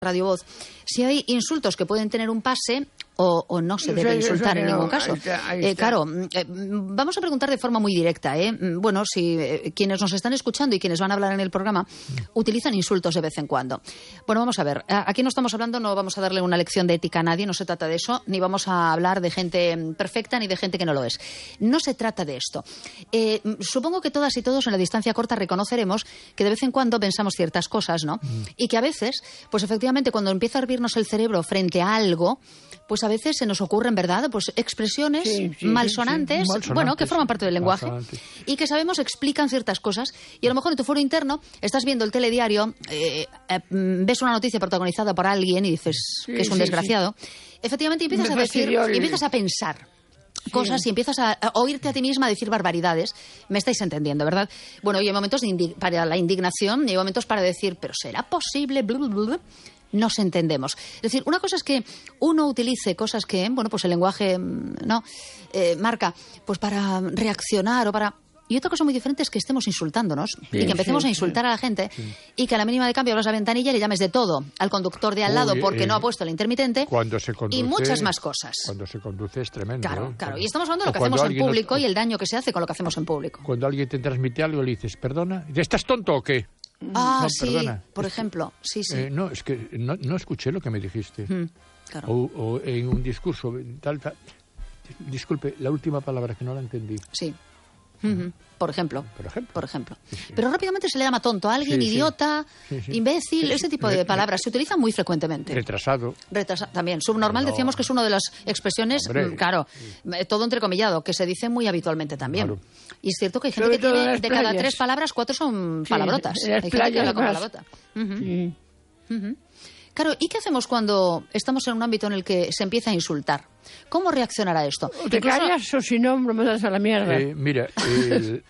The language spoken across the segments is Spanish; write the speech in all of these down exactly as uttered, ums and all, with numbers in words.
Radio Voz, si hay insultos que pueden tener un pase o, o no se debe insultar en ningún caso. Ahí está, ahí Eh, está. claro, eh, vamos a preguntar de forma muy directa. ¿eh? Bueno, si eh, quienes nos están escuchando y quienes van a hablar en el programa utilizan insultos de vez en cuando. Bueno, vamos a ver. Aquí no estamos hablando, no vamos a darle una lección de ética a nadie, no se trata de eso, ni vamos a hablar de gente perfecta ni de gente que no lo es. No se trata de esto. Eh, supongo que todas y todos en la distancia corta reconoceremos que de vez en cuando pensamos ciertas cosas, ¿no? Mm. Y que a veces, pues efectivamente, cuando empieza a hervirnos el cerebro frente a algo, pues a veces se nos ocurren, ¿verdad?, pues expresiones sí, sí, malsonantes, sí, sí. malsonantes, bueno, que forman parte del lenguaje y que sabemos explican ciertas cosas. Y a lo mejor en tu foro interno estás viendo el telediario, eh, eh, ves una noticia protagonizada por alguien y dices sí, que es un sí, desgraciado. Sí. Efectivamente, empiezas Me a decir, y empiezas a pensar cosas sí. y empiezas a, a oírte a ti misma decir barbaridades. Me estáis entendiendo, ¿verdad? Bueno, y hay momentos de indig- para la indignación y hay momentos para decir, pero ¿será posible? Blu, blu, blu. Nos entendemos. Es decir, una cosa es que uno utilice cosas que, bueno, pues el lenguaje no eh, marca, pues para reaccionar o para... Y otra cosa muy diferente es que estemos insultándonos sí, y que empecemos sí, a insultar sí, a la gente sí. y que a la mínima de cambio abras la ventanilla y le llames de todo al conductor de al lado Uy, porque eh, no ha puesto el intermitente cuando se conduce, y muchas más cosas. Cuando se conduce es tremendo. Claro, ¿eh? claro. Y estamos hablando de lo que hacemos en público nos... y el daño que se hace con lo que hacemos en público. Cuando alguien te transmite algo le dices, perdona, ¿estás tonto o qué? Ah, no, sí, perdona. por es ejemplo, sí, sí. Eh, no, es que no, no escuché lo que me dijiste. Mm, claro. o, o en un discurso, tal, tal. Disculpe, la última palabra que no la entendí. Sí. Uh-huh. Por ejemplo. Por ejemplo. Por ejemplo. Sí, sí. Pero rápidamente se le llama tonto a alguien, sí, sí. idiota, sí, sí. imbécil, sí, ese tipo sí. de palabras se utilizan muy frecuentemente. Retrasado. Retrasado también. Subnormal no. decíamos que es una de las expresiones, Hombre. claro, todo entrecomillado, que se dice muy habitualmente también. Claro. Y es cierto que hay gente Sobre que tiene, de playas. cada tres palabras, cuatro son sí, palabrotas. En las hay playas, gente que habla con más. palabrota. Uh-huh. Sí. Uh-huh. Claro, ¿y qué hacemos cuando estamos en un ámbito en el que se empieza a insultar? ¿Cómo reaccionar a esto? O te Incluso... callas o si no, me mandas a la mierda. Eh, mira, el,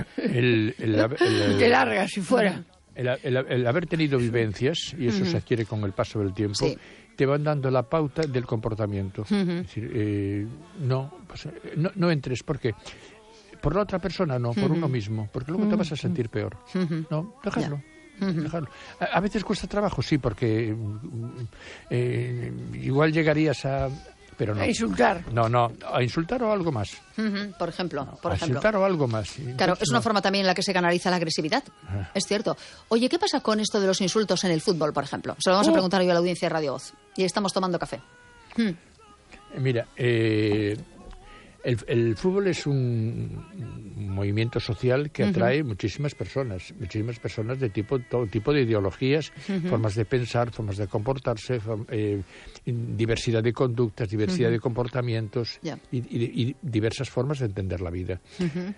el, el, el, el, te largas si fuera. El, el, el, el haber tenido vivencias, y eso uh-huh. se adquiere con el paso del tiempo, sí. te van dando la pauta del comportamiento. Uh-huh. Es decir, eh, no, pues, no, no entres, ¿por qué? Por la otra persona, no, por uh-huh. uno mismo, porque luego uh-huh. te vas a sentir peor. Uh-huh. No, déjalo. Yeah. Uh-huh. A, a veces cuesta trabajo, sí, porque eh, igual llegarías a... Pero no. A insultar. No, no, a insultar o algo más. Uh-huh, por ejemplo. No, por a ejemplo. insultar o algo más. Claro, es una forma también en la que se canaliza la agresividad. Uh-huh. Es cierto. Oye, ¿qué pasa con esto de los insultos en el fútbol, por ejemplo? Se lo vamos uh. a preguntar yo a la audiencia de Radio Voz. Y estamos tomando café. Hmm. Mira, eh... El, el fútbol es un movimiento social que atrae uh-huh. muchísimas personas, muchísimas personas de tipo, todo tipo de ideologías, uh-huh. formas de pensar, formas de comportarse, eh, diversidad de conductas, diversidad uh-huh. de comportamientos yeah. y, y, y diversas formas de entender la vida. Uh-huh.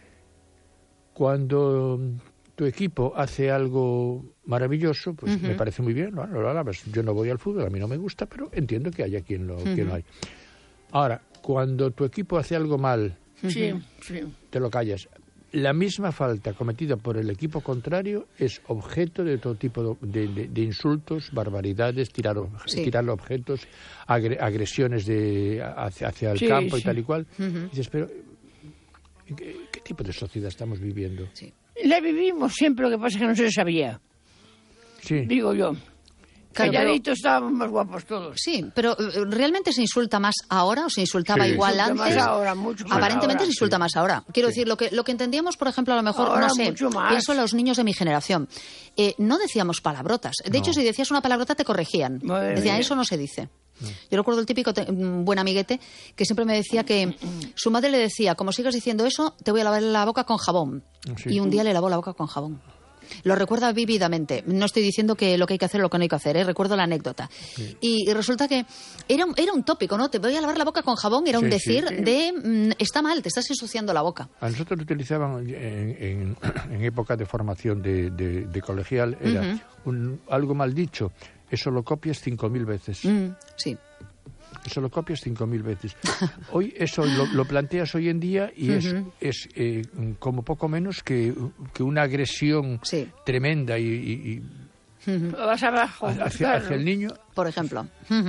Cuando tu equipo hace algo maravilloso, pues uh-huh. me parece muy bien, ¿no? No lo alabas. Yo no voy al fútbol, a mí no me gusta, pero entiendo que haya quien lo, uh-huh. quien lo hay. Ahora, cuando tu equipo hace algo mal, sí, sí. te lo callas. La misma falta cometida por el equipo contrario es objeto de todo tipo de, de, de insultos, barbaridades, tirar, sí. tirar objetos, agre, agresiones de, hacia, hacia el sí, campo sí. y tal y cual. Uh-huh. Y dices, pero ¿qué, ¿qué tipo de sociedad estamos viviendo? Sí. La vivimos siempre, lo que pasa es que no se sabía. Sí. Digo yo. Claro, Calladitos pero, estábamos más guapos todos. Sí, pero ¿realmente se insulta más ahora o se insultaba sí. igual se antes? Más ahora, mucho más Aparentemente ahora. se insulta sí. más ahora. Quiero sí. decir, lo que, lo que entendíamos, por ejemplo, a lo mejor, ahora no sé, pienso en los niños de mi generación. Eh, no decíamos palabrotas. De no. hecho, si decías una palabrota te corregían. Madre Decían, mía. Eso no se dice. No. Yo recuerdo el típico te, un buen amiguete que siempre me decía que su madre le decía, como sigas diciendo eso, te voy a lavar la boca con jabón. Sí. Y un día le lavó la boca con jabón. Lo recuerda vívidamente. No estoy diciendo que lo que hay que hacer es lo que no hay que hacer, ¿eh? Recuerdo la anécdota. Sí. Y, y resulta que era, era un tópico, ¿no? Te voy a lavar la boca con jabón, era un sí, decir sí. de mm, está mal, te estás ensuciando la boca. A nosotros lo utilizaban en, en, en época de formación de, de, de colegial, era uh-huh. un, algo mal dicho, eso lo copias cinco mil veces. Mm, sí. Eso lo copias cinco mil veces. Hoy eso lo, lo planteas hoy en día y uh-huh. es, es eh, como poco menos que, que una agresión sí. tremenda y, y, y uh-huh. vas abajo hacia, hacia el niño. Por ejemplo. Uh-huh.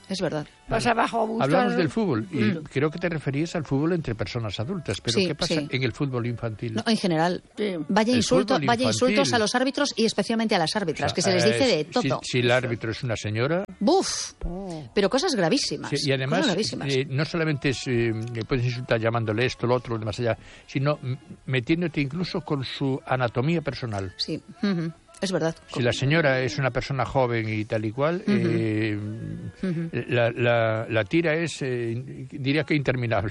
Es verdad. Más abajo a buscar... Hablamos del fútbol y Mm. creo que te referías al fútbol entre personas adultas, pero Sí, ¿qué pasa sí. en el fútbol infantil? No, en general. Sí. Vaya, El insulto, fútbol vaya infantil. insultos a los árbitros y especialmente a las árbitras, O sea, que se les dice de eh, todo. Si, si el árbitro es una señora... ¡Buf! Pero cosas gravísimas. Sí, y además, cosas gravísimas. eh, no solamente es, eh, que puedes insultar llamándole esto, lo otro, lo más allá, sino m- metiéndote incluso con su anatomía personal. Sí, ujú, es verdad. Si la señora es una persona joven y tal y cual, eh, la, la- la tira es, eh, diría que interminable.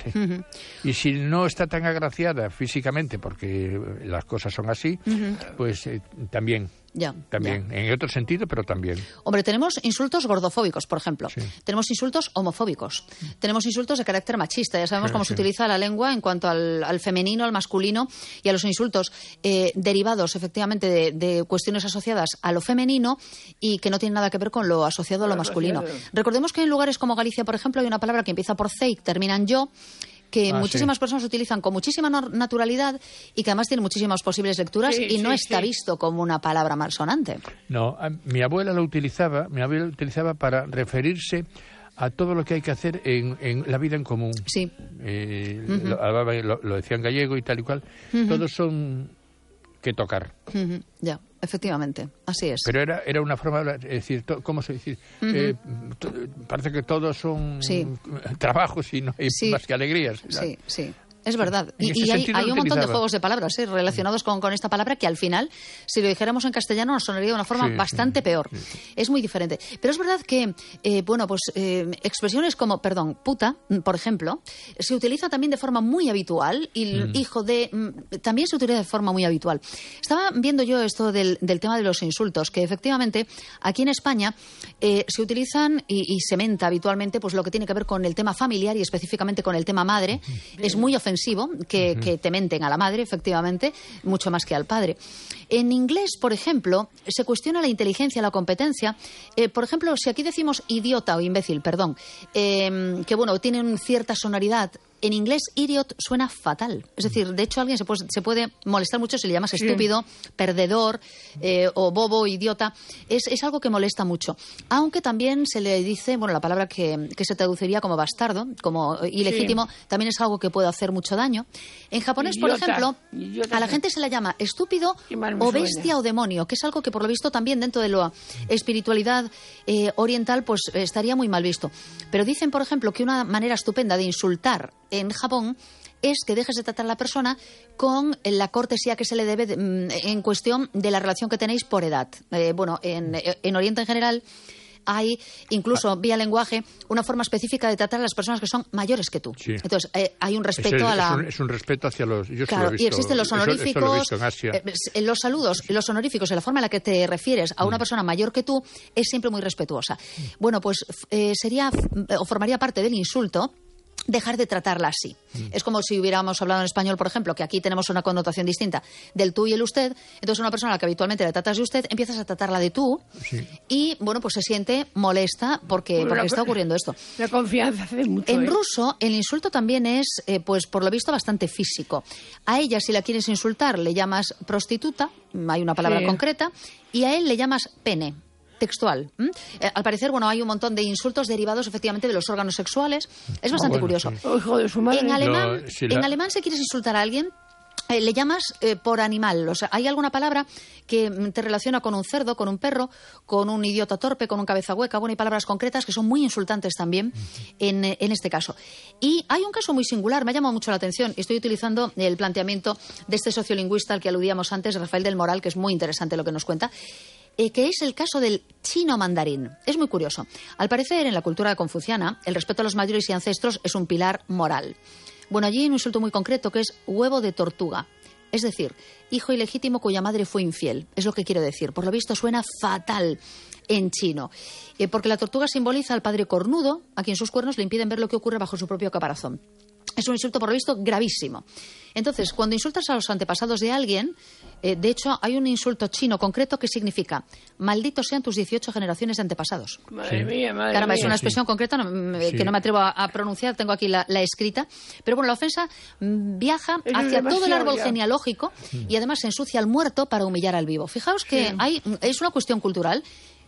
Y si no está tan agraciada físicamente, porque las cosas son así, pues eh, también. Ya, También, en otro sentido, pero también. Hombre, tenemos insultos gordofóbicos, por ejemplo. Sí. Tenemos insultos homofóbicos. Tenemos insultos de carácter machista. Ya sabemos Sí, cómo sí. se utiliza la lengua en cuanto al, al femenino, al masculino y a los insultos eh, derivados, efectivamente, de, de cuestiones asociadas a lo femenino y que no tienen nada que ver con lo asociado a lo masculino. Recordemos que en lugares como Galicia, por ejemplo, hay una palabra que empieza por ce y termina en yo, que Ah, muchísimas sí. personas utilizan con muchísima nor- naturalidad y que además tiene muchísimas posibles lecturas Sí, y no sí, está sí. visto como una palabra malsonante. No, a- mi abuela lo utilizaba, mi abuela lo utilizaba para referirse a todo lo que hay que hacer en, en la vida en común. Sí. Eh, lo, hablaba- lo- lo decía en gallego y tal y cual. Todos son que tocar. Ujú, ya, efectivamente, así es. Pero era era una forma de hablar, es decir, to- ¿cómo se dice? Eh, to- parece que todos son Sí. trabajos y no hay Sí. más que alegrías. Sí, sí. Es verdad. En Y, ese y hay, sentido hay lo un montón de utilizaba. juegos de palabras ¿eh? relacionados con, con esta palabra que al final, si lo dijéramos en castellano, nos sonaría de una forma Sí, bastante sí, peor. Es muy diferente. Pero es verdad que, eh, bueno, pues eh, expresiones como, perdón, puta, mm, por ejemplo, se utiliza también de forma muy habitual y el hijo de... mm, también se utiliza de forma muy habitual. Estaba viendo yo esto del, del tema de los insultos, que efectivamente aquí en España eh, se utilizan y, y se menta habitualmente pues lo que tiene que ver con el tema familiar y específicamente con el tema madre. Es muy ofensivo que, que te menten a la madre, efectivamente, mucho más que al padre. En inglés, por ejemplo, se cuestiona la inteligencia, la competencia. Eh, por ejemplo, si aquí decimos idiota o imbécil, perdón, eh, que bueno, tienen cierta sonoridad. En inglés, idiot suena fatal. Es decir, de hecho, alguien se puede, se puede molestar mucho si le llamas estúpido, perdedor eh, o bobo, idiota. Es, es algo que molesta mucho. Aunque también se le dice, bueno, la palabra que, que se traduciría como bastardo, como ilegítimo, también es algo que puede hacer mucho daño. En japonés, por Idiota. ejemplo, Idiota a la sí. gente se le llama estúpido Qué mal me o suena. bestia o demonio, que es algo que por lo visto también dentro de la espiritualidad eh, oriental pues eh, estaría muy mal visto. Pero dicen, por ejemplo, que una manera estupenda de insultar en Japón es que dejes de tratar a la persona con la cortesía que se le debe de, mm, en cuestión de la relación que tenéis por edad. Eh, bueno, en, en Oriente en general hay, incluso vía lenguaje, una forma específica de tratar a las personas que son mayores que tú. Sí. Entonces, eh, hay un respeto es, a la... es, un, es un respeto hacia los... Yo sí Claro, lo he visto, y existen los eso- eso lo he honoríficos, visto en Asia. eh, eh, los saludos, los honoríficos, y la forma en la que te refieres a una persona mayor que tú es siempre muy respetuosa. Bueno, pues eh, sería f- o formaría parte del insulto dejar de tratarla así. Es como si hubiéramos hablado en español, por ejemplo, que aquí tenemos una connotación distinta del tú y el usted. Entonces, una persona a la que habitualmente le tratas de usted, empiezas a tratarla de tú Sí. y, bueno, pues se siente molesta porque, Bueno, porque la- está ocurriendo esto. La confianza hace mucho. En ¿eh? ruso, el insulto también es, eh, pues por lo visto, bastante físico. A ella, si la quieres insultar, le llamas prostituta, hay una palabra Sí. concreta, y a él le llamas pene. Textual. ¿m? Eh, al parecer, bueno, hay un montón de insultos derivados efectivamente de los órganos sexuales. Es bastante bueno, curioso. sí. Oh, hijo de su madre. En alemán, No, si en la- alemán, si quieres insultar a alguien, eh, le llamas eh, por animal. O sea, hay alguna palabra que mm, te relaciona con un cerdo, con un perro, con un idiota torpe, con un cabeza hueca. Bueno, hay palabras concretas que son muy insultantes también en, eh, en este caso. Y hay un caso muy singular, me ha llamado mucho la atención. Y estoy utilizando el planteamiento de este sociolingüista al que aludíamos antes, Rafael del Moral, que es muy interesante lo que nos cuenta. Eh, que es el caso del chino mandarín. Es muy curioso. Al parecer, en la cultura confuciana, el respeto a los mayores y ancestros es un pilar moral. Bueno, allí hay un insulto muy concreto que es huevo de tortuga. Es decir, hijo ilegítimo cuya madre fue infiel. Es lo que quiero decir. Por lo visto suena fatal en chino. Eh, porque la tortuga simboliza al padre cornudo, a quien sus cuernos le impiden ver lo que ocurre bajo su propio caparazón. Es un insulto, por lo visto, gravísimo. Entonces, cuando insultas a los antepasados de alguien, eh, de hecho, hay un insulto chino concreto que significa malditos sean tus dieciocho generaciones de antepasados. Madre Sí. mía, madre Caramba, es mía. una expresión concreta no, mm, Sí. que no me atrevo a, a pronunciar, tengo aquí la, la escrita. Pero bueno, la ofensa mm, viaja Eso es hacia todo el demasiado árbol ya. genealógico y además se ensucia al muerto para humillar al vivo. Fijaos que Sí. hay, es una cuestión cultural.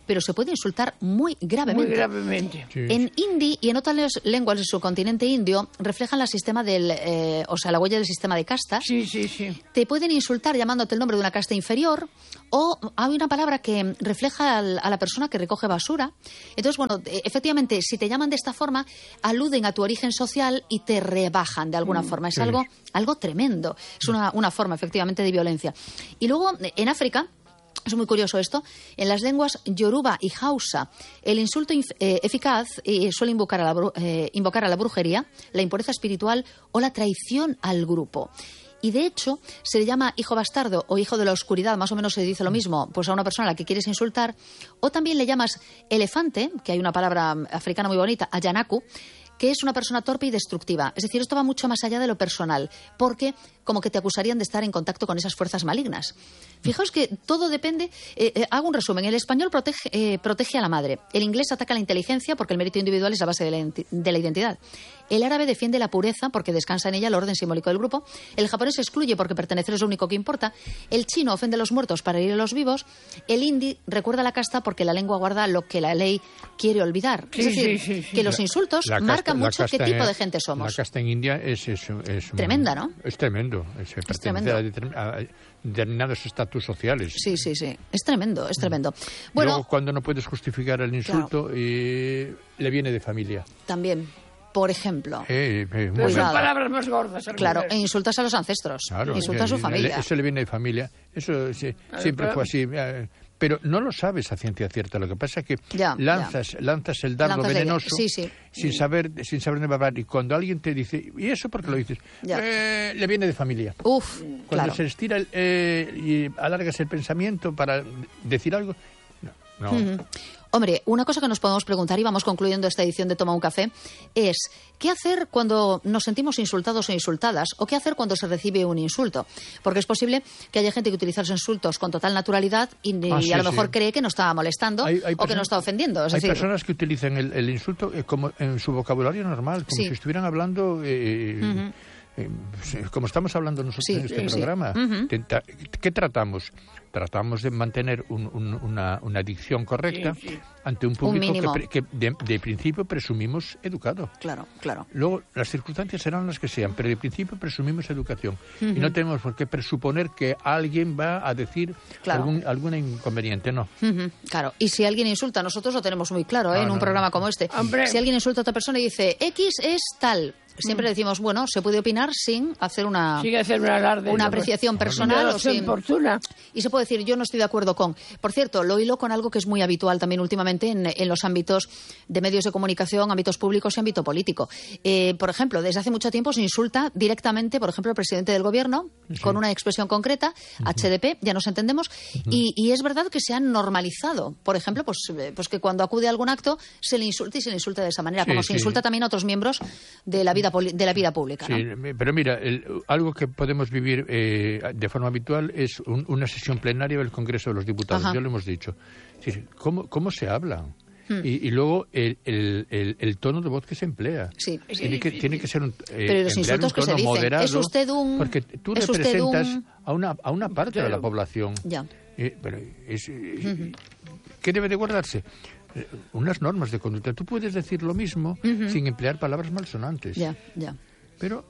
pero se puede insultar muy gravemente. Muy gravemente. Sí. En hindi y en otras lenguas del subcontinente indio reflejan la sistema del, eh, o sea, la huella del sistema de castas. Sí, sí, sí. Te pueden insultar llamándote el nombre de una casta inferior, o hay una palabra que refleja al, a la persona que recoge basura. Entonces, bueno, efectivamente, si te llaman de esta forma, aluden a tu origen social y te rebajan de alguna forma. Es sí. algo, algo tremendo. Es una, una forma, efectivamente, de violencia. Y luego, en África, es muy curioso esto, en las lenguas yoruba y hausa, el insulto inf- eh, eficaz eh, suele invocar a, la bru- eh, invocar a la brujería, la impureza espiritual o la traición al grupo. Y de hecho, se le llama hijo bastardo o hijo de la oscuridad, más o menos se dice lo mismo, pues a una persona a la que quieres insultar. O también le llamas elefante, que hay una palabra africana muy bonita, ayanaku, que es una persona torpe y destructiva. Es decir, esto va mucho más allá de lo personal, porque como que te acusarían de estar en contacto con esas fuerzas malignas. Fijaos que todo depende... Eh, eh, hago un resumen. El español protege, eh, protege a la madre. El inglés ataca la inteligencia porque el mérito individual es la base de la, de la identidad. El árabe defiende la pureza porque descansa en ella el orden simbólico del grupo. El japonés excluye porque pertenecer es lo único que importa. El chino ofende a los muertos para herir a los vivos. El hindi recuerda la casta porque la lengua guarda lo que la ley quiere olvidar. Sí, es decir, sí, sí, sí. que los insultos La marcan casta- mucho qué casta tipo en- de gente somos. La casta en India es... es, es un- Tremenda, ¿no? Es tremendo. Es, Es pertenece tremendo. a determin- a determinados estatus sociales. Sí, sí, sí. Es tremendo, es tremendo. Bueno, Luego, cuando no puedes justificar el insulto, eh, le viene de familia. también, por ejemplo, Eh, eh, Pero muy son Cuidado. palabras más gordas. claro, algunas. e insultas a los ancestros, Claro, insultas a su eh, familia. Eso le viene de familia. Eso sí, siempre claro. fue así. eh, Pero no lo sabes a ciencia cierta. Lo que pasa es que Ya, lanzas, lanzas el dardo Lanzas de- venenoso sí, sí. sin saber, sin saber de verdad. Y cuando alguien te dice, ¿y eso por qué lo dices? Ya. Eh, le viene de familia. Uf, Cuando claro. se estira el, eh, y alargas el pensamiento para decir algo, no. no. Ujú. Hombre, una cosa que nos podemos preguntar, y vamos concluyendo esta edición de Toma un Café, es ¿qué hacer cuando nos sentimos insultados o insultadas? ¿O qué hacer cuando se recibe un insulto? Porque es posible que haya gente que utiliza los insultos con total naturalidad y, y Ah, sí, a lo mejor sí. cree que no está molestando Hay- hay o que no personas- está ofendiendo. Es Hay decir, personas que utilizan el, el insulto eh, como en su vocabulario normal, como Sí. si estuvieran hablando, eh, Ujú. eh, como estamos hablando nosotros Sí, en este sí, sí. programa. Ujú. Tenta- ¿Qué tratamos? Tratamos de mantener un- un- una, una dicción correcta Sí, sí. ante un público mínimo. que, pre- que de, de principio presumimos educado. Claro, claro. Luego, las circunstancias serán las que sean, pero de principio presumimos educación. Y no tenemos por qué presuponer que alguien va a decir Claro. algún, algún inconveniente, no. Ujú, claro, y si alguien insulta, nosotros lo tenemos muy claro, ¿eh? Ah, en un no, programa no. como este. Hombre. Si alguien insulta a otra persona y dice X es tal, siempre decimos, bueno, se puede opinar sin hacer una, Sigue hacer un alarde. una ¿no? apreciación personal Una o sin... oportuna. Y se puede decir, yo no estoy de acuerdo con... Por cierto, lo hilo con algo que es muy habitual también últimamente en, en los ámbitos de medios de comunicación, ámbitos públicos y ámbito político. Eh, por ejemplo, desde hace mucho tiempo se insulta directamente, por ejemplo, al presidente del gobierno con una expresión concreta, H D P, ya nos entendemos, y, y es verdad que se han normalizado. Por ejemplo, pues, eh, pues que cuando acude a algún acto se le insulte y se le insulta de esa manera, Sí, como se sí. insulta también a otros miembros de la vida, poli- de la vida pública. ¿no? Sí, pero mira, el- algo que podemos vivir eh, de forma habitual es un- una sesión plenaria del Congreso de los Diputados, Ajá. ya lo hemos dicho. Sí, sí, ¿cómo, cómo se habla? Y, y luego el, el, el, el tono de voz que se emplea. Sí. Tiene que, tiene que ser un, eh, Pero los emplear insultos un que se tono dicen, moderado, es usted un- porque tú es usted representas un- a, una, a una parte de la población. Ya. Eh, pero es, eh, ¿qué debe de guardarse? Eh, Unas normas de conducta. Tú puedes decir lo mismo sin emplear palabras malsonantes. Ya, ya. Pero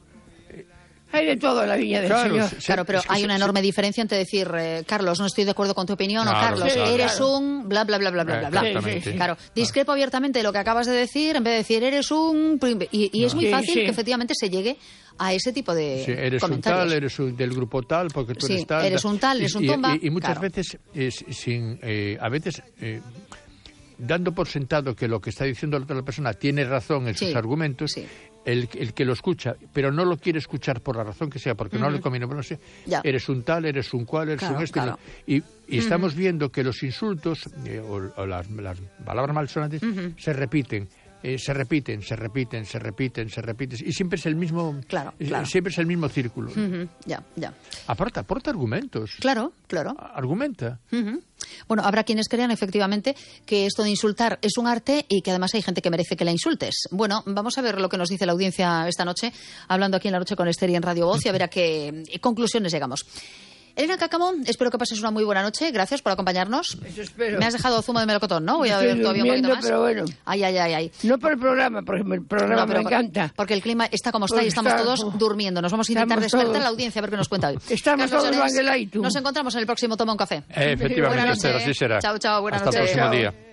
Hay de todo en la viña del Claro, Señor. se- Claro, pero es que hay se- una se- enorme diferencia entre decir, eh, Carlos, no estoy de acuerdo con tu opinión, o Claro, Carlos, claro. eres Claro. un bla, bla, bla, bla, bla, bla, bla. Exactamente. Sí, sí, sí. Claro, discrepo abiertamente de lo que acabas de decir, en vez de decir, eres un... prim- Y, y es muy Sí, fácil sí. que efectivamente se llegue a ese tipo de Sí, eres un comentarios. tal, eres un- del grupo tal, porque tú Sí, eres tal. eres un tal, eres un y, tomba, Y, y muchas claro. veces, eh, sin, eh, a veces, eh, dando por sentado que lo que está diciendo la otra persona tiene razón en Sí, sus argumentos, sí. el, el que lo escucha, pero no lo quiere escuchar por la razón que sea, porque no le conviene, bueno, no sé, Ya. eres un tal, eres un cual, eres Claro, un este. claro. Y, y estamos viendo que los insultos eh, o, o las, las palabras malsonantes se repiten. eh, se repiten, se repiten, se repiten, se repiten, y siempre es el mismo, Claro, eh, claro. siempre es el mismo círculo. Ujú, ya, ya. Aporta, aporta argumentos. Claro, claro. Argumenta. Ujú. Bueno, habrá quienes crean efectivamente que esto de insultar es un arte y que además hay gente que merece que la insultes. Bueno, vamos a ver lo que nos dice la audiencia esta noche, hablando aquí en La Noche con Esther y en Radio Voz, y a ver a qué conclusiones llegamos. Elena Cacamón, espero que pases una muy buena noche. Gracias por acompañarnos. Eso espero. Me has dejado zumo de melocotón, ¿no? Voy a Estoy beber todavía un poquito durmiendo, más. pero bueno. Ay, ay, ay, ay. No por el programa, porque el programa No, pero me por- encanta. Porque el clima está como está Porque y estamos está- todos durmiendo. Nos vamos a intentar Estamos despertar todos- a la audiencia a ver qué nos cuenta hoy. Estamos Carlos todos Llorens, Banguela y tú. Nos encontramos en el próximo Toma un Café. Eh, efectivamente, Buenas Esther, noches. así será. Chao, chao, buenas Hasta el noches. próximo Chao. día.